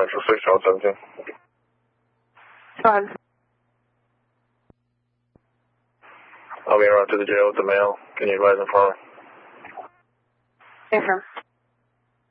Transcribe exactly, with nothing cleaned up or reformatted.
Central six, Charles seventeen. Go ahead. I'll be around to the jail with the mail. Can you advise them for me? Yes, sir.